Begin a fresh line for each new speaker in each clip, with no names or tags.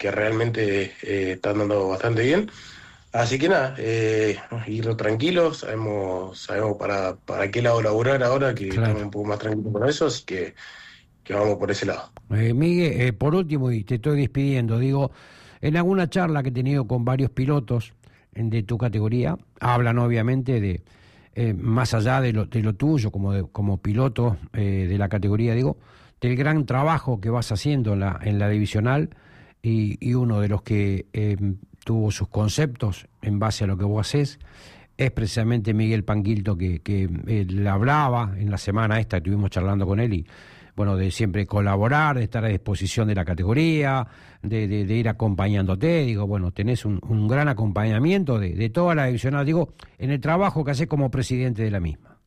que realmente está andando bastante bien. Así que nada, ir tranquilos, sabemos para qué lado laburar ahora, que estamos
Claro.
un poco más tranquilos con eso, así que vamos por ese lado.
Miguel, por último, y te estoy despidiendo, digo, en alguna charla que he tenido con varios pilotos de tu categoría, hablan obviamente de, más allá de lo tuyo como piloto de la categoría, digo, del gran trabajo que vas haciendo en la divisional y uno de los que tuvo sus conceptos en base a lo que vos hacés es precisamente Miguel Panquilto, que le hablaba en la semana esta, estuvimos charlando con él y bueno, de siempre colaborar, de estar a disposición de la categoría, de ir acompañándote, digo, bueno, tenés un gran acompañamiento de toda la divisional, digo, en el trabajo que haces como presidente de la misma.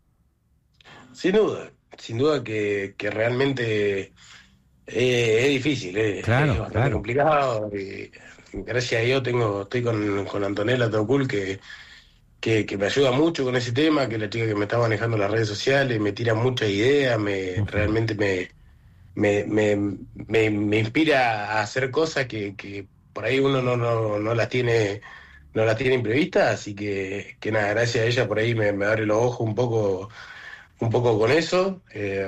Sin duda que realmente es difícil, es
Claro,
bastante
claro.
complicado. Gracias a Dios estoy con Antonella Tocul que me ayuda mucho con ese tema, que es la chica que me está manejando las redes sociales, me tira muchas ideas,
Ujú.
realmente me inspira a hacer cosas que por ahí uno no las tiene imprevistas, así que nada, gracias a ella por ahí me abre los ojos un poco con eso,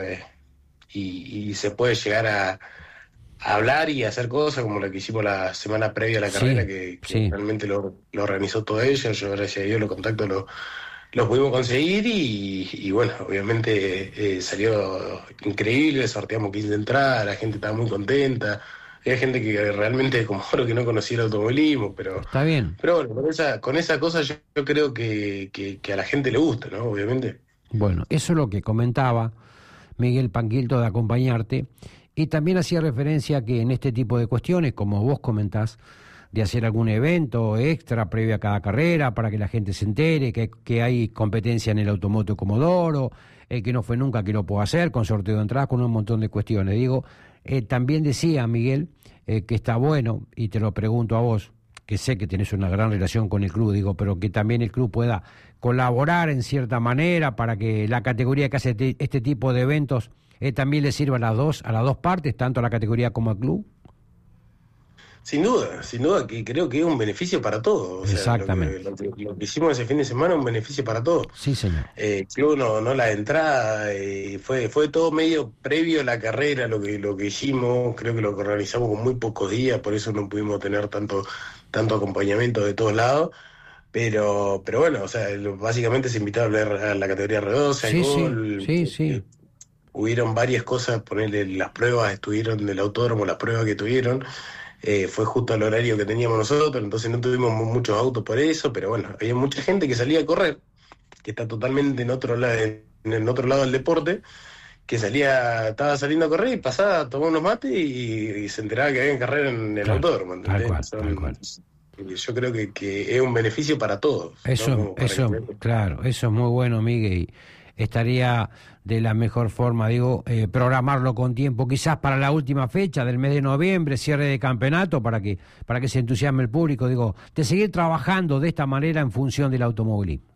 y se puede llegar a hablar y hacer cosas como la que hicimos la semana previa a la carrera,
Sí,
que
sí.
realmente lo organizó todo ella. Yo, gracias a Dios, los contactos los pudimos conseguir y bueno, obviamente salió increíble, sorteamos 15 entradas, la gente estaba muy contenta. Hay gente que realmente, como lo que no conocía el automovilismo,
Está bien.
pero bueno, con esa cosa yo creo que a la gente le gusta, ¿no? Obviamente.
Bueno, eso es lo que comentaba Miguel Panquilto de acompañarte y también hacía referencia a que en este tipo de cuestiones, como vos comentás, de hacer algún evento extra previo a cada carrera para que la gente se entere que hay competencia en el Automoto Comodoro, el que no fue nunca que lo pueda hacer, con sorteo de entradas, con un montón de cuestiones. Digo, también decía Miguel que está bueno, y te lo pregunto a vos, que sé que tenés una gran relación con el club, digo, pero que también el club pueda colaborar en cierta manera para que la categoría que hace este tipo de eventos también le sirva a las dos partes, tanto a la categoría como al club.
Sin duda que creo que es un beneficio para todos. O sea,
Exactamente.
lo que hicimos ese fin de semana es un beneficio para todos.
Sí, señor.
Club no la entrada, fue todo medio previo a la carrera lo que hicimos. Creo que lo organizamos con muy pocos días, por eso no pudimos tener tanto acompañamiento de todos lados. Pero bueno, o sea, básicamente se invitó a hablar a la categoría R12,
Sí, sí,
alcohol.
sí, sí.
Hubieron varias cosas, ponerle las pruebas, estuvieron del autódromo, las pruebas que tuvieron. Fue justo al horario que teníamos nosotros, entonces no tuvimos muchos autos por eso, pero bueno, había mucha gente que salía a correr, que está totalmente en el otro lado del deporte, estaba saliendo a correr y pasaba, tomaba unos mates y se enteraba que había carrera en el
Claro,
autódromo,
tal cual,
¿entendés?
tal cual.
Yo creo que es un beneficio para todos, ¿no? Como para
Eso, claro, eso es muy bueno, Miguel, y estaría de la mejor forma, digo, programarlo con tiempo, quizás para la última fecha del mes de noviembre, cierre de campeonato, para que se entusiasme el público, digo, de seguir trabajando de esta manera en función del automovilismo.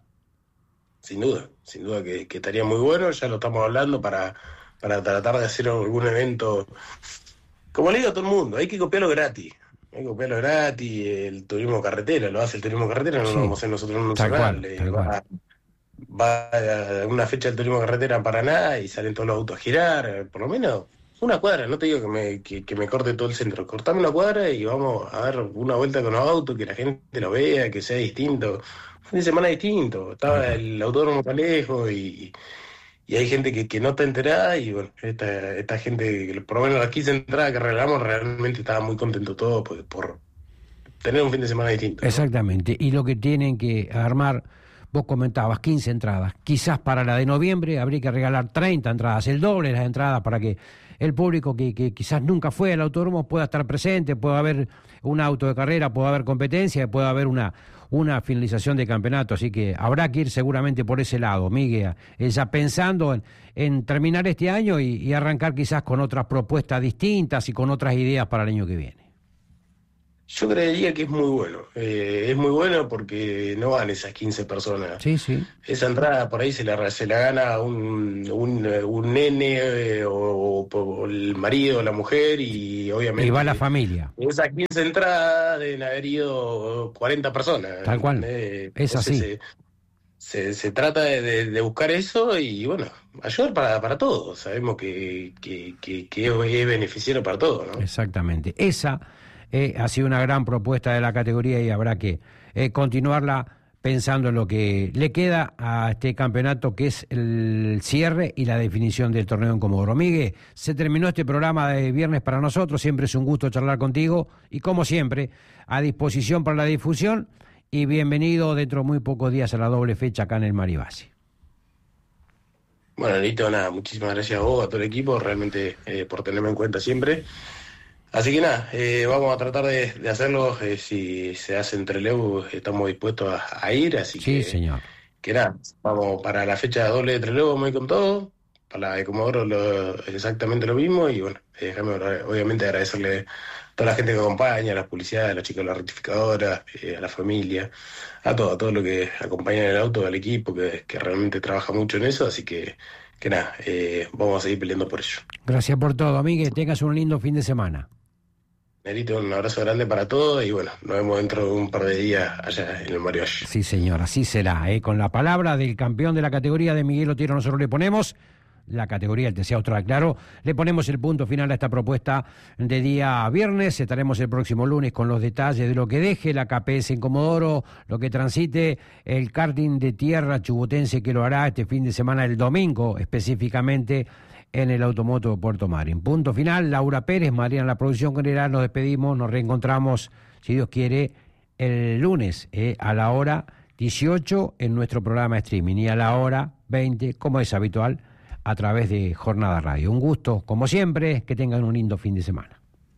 sin duda que estaría muy bueno, ya lo estamos hablando para tratar de hacer algún evento. Como le digo a todo el mundo, hay que copiarlo gratis. Hay que copiarlo gratis, el turismo carretera, lo hace el turismo carretera, no lo vamos a
Sí,
hacer nosotros en un
tal
zonal.
cual, tal cual.
Va a una fecha del turismo carretera en Paraná y salen todos los autos a girar, por lo menos una cuadra, no te digo que me corte todo el centro, cortame una cuadra y vamos a dar una vuelta con los autos, que la gente lo vea, que sea distinto. Fin de semana distinto,
Tal
estaba
cual.
el autódromo tan lejos y hay gente que no está enterada y bueno, esta gente, que por lo menos las 15 entradas que regalamos, realmente estaba muy contento todo por tener un fin de semana distinto, ¿no?
Exactamente. Y lo que tienen que armar, vos comentabas, 15 entradas. Quizás para la de noviembre habría que regalar 30 entradas, el doble de las entradas para que el público que quizás nunca fue al autódromo pueda estar presente, pueda haber un auto de carrera, pueda haber competencia, pueda haber una finalización de campeonato. Así que habrá que ir seguramente por ese lado, Miguel, ya pensando en terminar este año y arrancar quizás con otras propuestas distintas y con otras ideas para el año que viene.
Yo creería que es muy bueno. Es muy bueno porque no van esas 15 personas.
Sí, sí.
Esa entrada por ahí se la gana un nene o el marido o la mujer y obviamente...
Y va la familia.
Esas 15 entradas deben haber ido 40 personas.
Tal cual. Es así.
Se trata de buscar eso y bueno, ayudar para todos. Sabemos que es beneficiario para todos, ¿no?
Exactamente. Esa ha sido una gran propuesta de la categoría y habrá que continuarla pensando en lo que le queda a este campeonato, que es el cierre y la definición del torneo en Comodoro. Miguel, se terminó este programa de viernes para nosotros, siempre es un gusto charlar contigo y como siempre, a disposición para la difusión y bienvenido dentro de muy pocos días a la doble fecha acá en el Maribasi.
Bueno, Lito, nada, muchísimas gracias a vos, a todo el equipo, realmente por tenerme en cuenta siempre. Así que nada, vamos a tratar de hacerlo. Si se hace en Trelew, estamos dispuestos a ir. Así
sí, señor.
Que nada, vamos para la fecha doble de Trelew, vamos a ir con todo. Para la de Comodoro exactamente lo mismo. Y bueno, déjame obviamente agradecerle a toda la gente que acompaña, a las publicidades, a los chicos de la rectificadora, a la familia, a todo lo que acompaña en el auto, al equipo que realmente trabaja mucho en eso. Así que nada, vamos a seguir peleando por ello.
Gracias por todo, Miguel. Tengas un lindo fin de semana.
Nerito, un abrazo grande para todos y bueno, nos vemos dentro de un par de días allá en el Maribasi.
Sí, señor, así será. Con la palabra del campeón de la categoría de Miguel Otero, nosotros le ponemos la categoría, el TC Austral, claro, le ponemos el punto final a esta propuesta de día viernes. Estaremos el próximo lunes con los detalles de lo que deje la KPS en Comodoro, lo que transite el karting de tierra chubutense, que lo hará este fin de semana, el domingo específicamente, en el Automoto de Puerto Madryn. Punto final. Laura Pérez, Mariana, la producción general. Nos despedimos, nos reencontramos, si Dios quiere, el lunes a la hora 18 en nuestro programa de streaming y a la hora 20, como es habitual, a través de Jornada Radio. Un gusto, como siempre, que tengan un lindo fin de semana.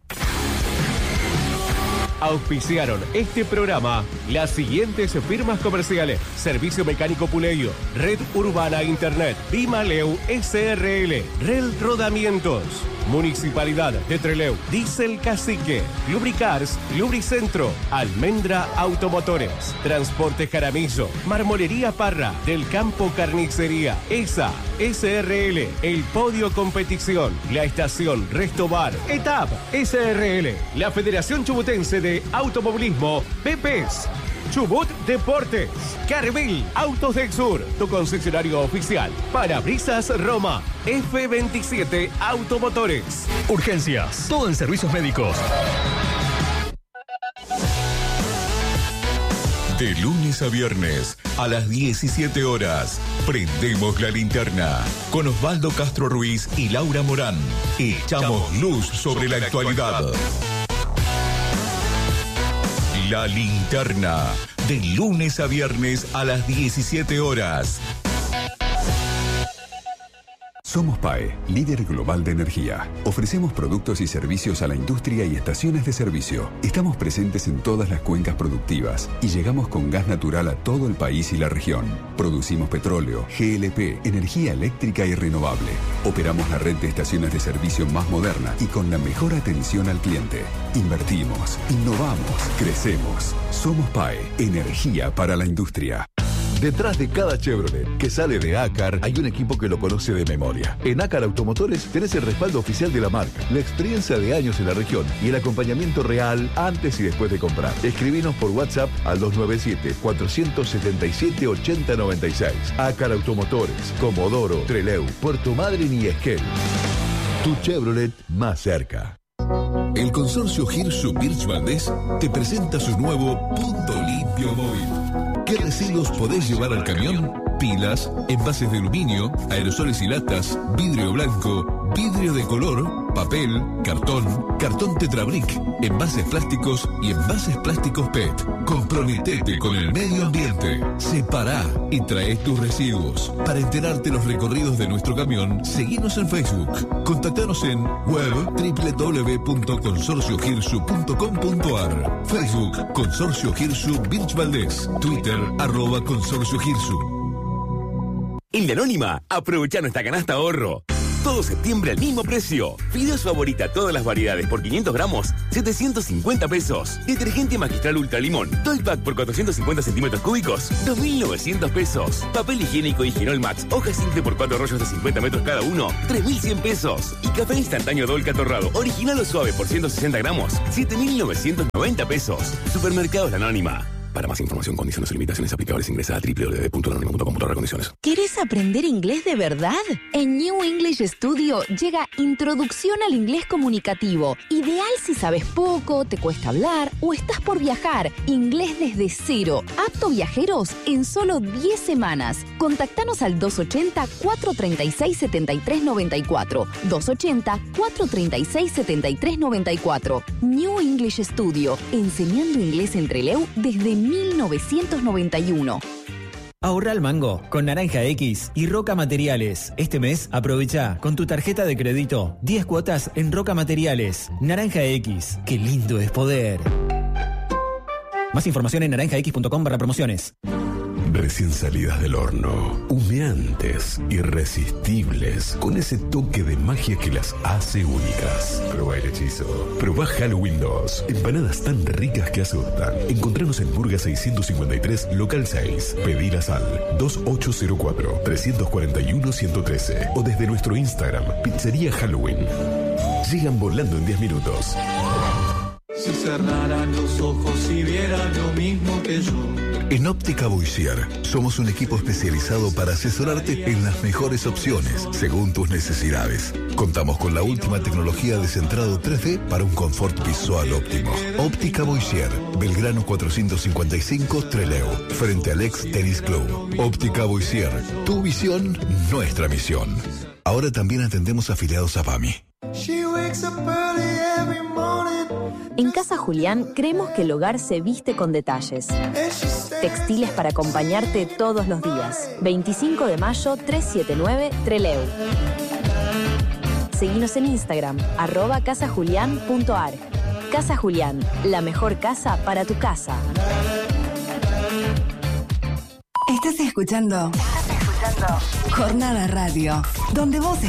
Auspiciaron este programa las siguientes firmas comerciales: Servicio Mecánico Puleyo, Red Urbana Internet, Bimaleu SRL, Rel Rodamientos, Municipalidad de Trelew, Diesel Cacique, Lubricars, Lubricentro, Almendra Automotores, Transporte Jaramillo, Marmolería Parra, Del Campo Carnicería, ESA, SRL, El Podio Competición, La Estación Restobar, ETAP, SRL, la Federación Chubutense de Automovilismo, PEPES, Chubut Deportes, Carvil Autos del Sur, tu concesionario oficial, Parabrisas Roma, F27 Automotores.
Urgencias, todo en servicios médicos.
De lunes a viernes, a las 17 horas, prendemos la linterna con Osvaldo Castro Ruiz y Laura Morán. Echamos luz sobre la actualidad. La linterna, de lunes a viernes a las 17 horas.
Somos PAE, líder global de energía. Ofrecemos productos y servicios a la industria y estaciones de servicio. Estamos presentes en todas las cuencas productivas y llegamos con gas natural a todo el país y la región. Producimos petróleo, GLP, energía eléctrica y renovable. Operamos la red de estaciones de servicio más moderna y con la mejor atención al cliente. Invertimos, innovamos, crecemos. Somos PAE, energía para la industria.
Detrás de cada Chevrolet que sale de Acar hay un equipo que lo conoce de memoria. En Acar Automotores tenés el respaldo oficial de la marca, la experiencia de años en la región y el acompañamiento real antes y después de comprar. Escribinos por WhatsApp al 297-477-8096. Acar Automotores, Comodoro, Trelew, Puerto Madryn y Esquel. Tu Chevrolet más cerca.
El consorcio Hirsu Birch Valdés te presenta su nuevo Punto Limpio Móvil. ¿Qué residuos podés llevar al camión? Pilas, envases de aluminio, aerosoles y latas, vidrio blanco, vidrio de color, papel, cartón Tetrabric, envases plásticos y envases plásticos PET. Comprometete con el medio ambiente. Separá y trae tus residuos. Para enterarte los recorridos de nuestro camión, seguinos en Facebook. Contactanos en web www.consorciohirsu.com.ar, Facebook Consorcio Hirsu Birch Valdés, Twitter @Consorcio Hirsu.
En La Anónima, aprovecha nuestra canasta ahorro. Todo septiembre al mismo precio. Fideos Favorita, todas las variedades por 500 gramos, 750 pesos. Detergente Magistral Ultra Limón, Toy Pack por 450 centímetros cúbicos, 2.900 pesos. Papel higiénico Higienol Max, hoja simple por 4 rollos de 50 metros cada uno, 3.100 pesos. Y café instantáneo Dolca Torrado, original o suave por 160 gramos, 7.990 pesos. Supermercados La Anónima. Para más información, condiciones y limitaciones aplicables, ingresa a www.anonima.com/condiciones.
¿Querés aprender inglés de verdad? En New English Studio llega Introducción al Inglés Comunicativo. Ideal si sabes poco, te cuesta hablar o estás por viajar. Inglés desde cero. Apto viajeros en solo 10 semanas. Contactanos al 280-436-7394. 280-436-7394. New English Studio. Enseñando inglés en Trelew desde 1991.
Ahorra al mango con Naranja X y Roca Materiales. Este mes aprovecha con tu tarjeta de crédito 10 cuotas en Roca Materiales. Naranja X, qué lindo es poder. Más información en naranjax.com/promociones.
Recién salidas del horno, humeantes, irresistibles, con ese toque de magia que las hace únicas. Probá el hechizo. Probá Halloween 2. Empanadas tan ricas que asustan. Encontranos en Burga 653, local 6. Pedilas al 2804-341-113 o desde nuestro Instagram, Pizzería Halloween. Llegan volando en 10 minutos.
Si cerraran los ojos y vieran lo mismo que yo.
En Óptica Boissier somos un equipo especializado para asesorarte en las mejores opciones según tus necesidades. Contamos con la última tecnología de centrado 3D para un confort visual óptimo. Óptica Boissier, Belgrano 455, Trelew, frente al ex Tennis Club. Óptica Boissier, tu visión, nuestra misión. Ahora también atendemos afiliados a PAMI.
En Casa Julián creemos que el hogar se viste con detalles. Textiles para acompañarte todos los días. 25 de mayo 379 Trelew. Seguinos en Instagram, @casajulian.ar. Casa Julián, la mejor casa para tu casa.
Estás escuchando Jornada Radio, donde vos